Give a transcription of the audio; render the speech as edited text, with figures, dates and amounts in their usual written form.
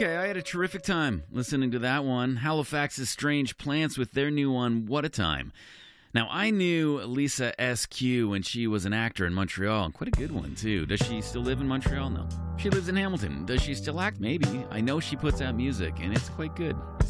Okay, I had a terrific time listening to that one. Halifax's Strange Plants with their new one, What a Time. Now, I knew Lisa SQ when she was an actor in Montreal, and quite a good one, too. Does she still live in Montreal? No. She lives in Hamilton. Does she still act? Maybe. I know she puts out music, and it's quite good.